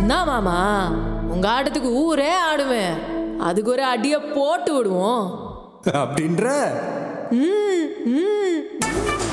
தான் மாமா, உங்க ஆட்டத்துக்கு ஊரே ஆடுவேன். அதுக்கு ஒரு அடியை போட்டு விடுவோம் அப்படின்ற ம் ம்